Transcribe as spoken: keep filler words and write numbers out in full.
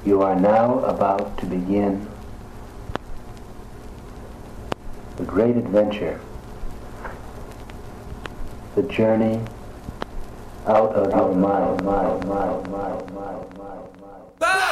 You are now about to begin the great adventure, the journey out of your mind, mind, mind, mind, mind, mind, mind.